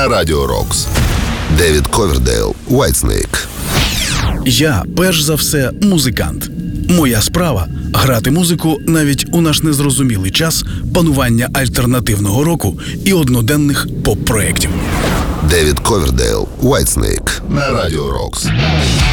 на Радіо Рокс. Девід Ковердейл, Whitesnake. Я, перш за все, музикант. Моя справа – грати музику навіть у наш незрозумілий час панування альтернативного року і одноденних поп-проєктів. Девід Ковердейл, Whitesnake на Радіо Рокс.